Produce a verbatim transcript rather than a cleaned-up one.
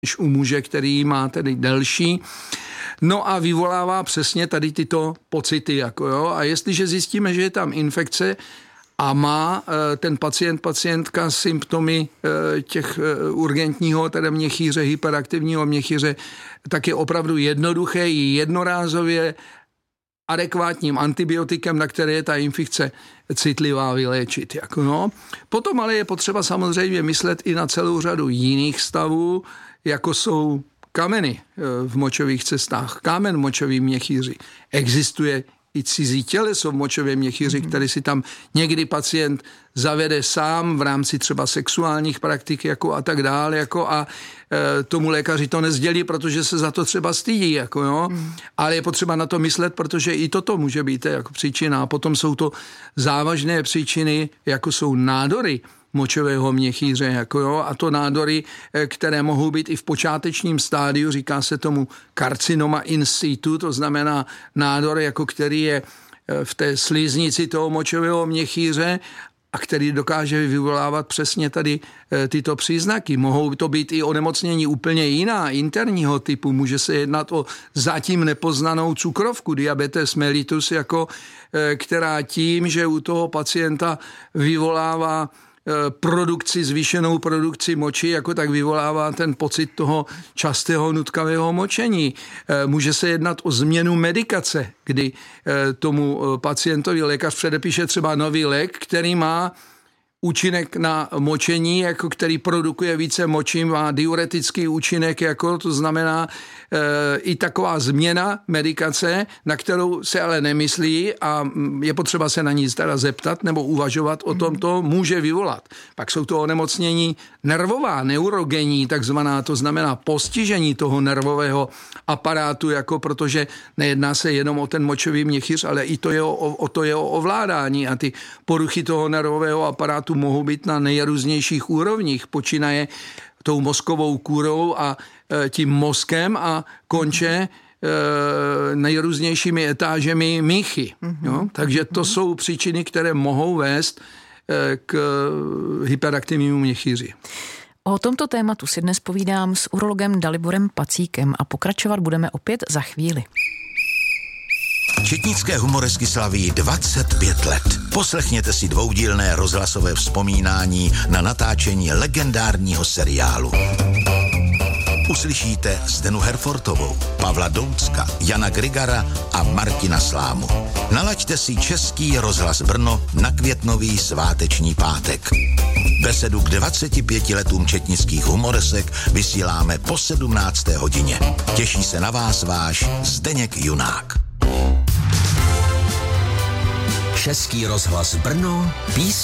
než u muže, který má tedy delší. No a vyvolává přesně tady tyto pocity. Jako jo. A jestliže zjistíme, že je tam infekce a má ten pacient, pacientka symptomy těch urgentního, tedy měchýře, hyperaktivního měchýře, tak je opravdu jednoduché i jednorázově adekvátním antibiotikem, na které je ta infekce citlivá, vyléčit. Jako no. Potom ale je potřeba samozřejmě myslet i na celou řadu jiných stavů, jako jsou kameny v močových cestách, kámen v močovém měchýři. Existuje i cizí těleso v močovém měchýři, mm. který si tam někdy pacient zavede sám v rámci třeba sexuálních praktik jako a tak dále jako a e, tomu lékaři to nezdělí, protože se za to třeba stydí. Jako, jo. Mm. Ale je potřeba na to myslet, protože i toto může být jako příčina. A potom jsou to závažné příčiny, jako jsou nádory močového měchýře, jako jo, a to nádory, které mohou být i v počátečním stádiu, říká se tomu karcinoma in situ, to znamená nádor, jako který je v té sliznici toho močového měchýře a který dokáže vyvolávat přesně tady tyto příznaky. Mohou to být i onemocnění úplně jiná, interního typu. Může se jednat o zatím nepoznanou cukrovku, diabetes mellitus, jako, která tím, že u toho pacienta vyvolává produkci, zvýšenou produkci moči, jako tak vyvolává ten pocit toho častého nutkavého močení. Může se jednat o změnu medikace, kdy tomu pacientovi lékař předepíše třeba nový lék, který má účinek na močení, jako který produkuje více moči, má diuretický účinek, jako to znamená e, i taková změna medikace, na kterou se ale nemyslí a je potřeba se na ní teda zeptat nebo uvažovat o tom, to může vyvolat. Pak jsou to onemocnění nervová, neurogenní, takzvaná, to znamená postižení toho nervového aparátu, jako protože nejedná se jenom o ten močový měchýř, ale i to je o, o to je o ovládání a ty poruchy toho nervového aparátu mohou být na nejrůznějších úrovních. Počínaje tou mozkovou kůrou a e, tím mozkem a konče e, nejrůznějšími etážemi míchy. Mm-hmm. Jo? Takže to mm-hmm. jsou příčiny, které mohou vést e, k hyperaktivnímu měchýři. O tomto tématu si dnes povídám s urologem Daliborem Pacíkem a pokračovat budeme opět za chvíli. Četnické humoresky slaví dvacet pět let. Poslechněte si dvoudílné rozhlasové vzpomínání na natáčení legendárního seriálu. Uslyšíte Zdenu Herfortovou, Pavla Doucka, Jana Grigara a Martina Slámu. Nalaďte si Český rozhlas Brno na květnový sváteční pátek. Besedu k dvaceti pěti letům četnických humoresek vysíláme po sedmnácté hodině. Těší se na vás váš Zdeněk Junák. Český rozhlas Brno, písně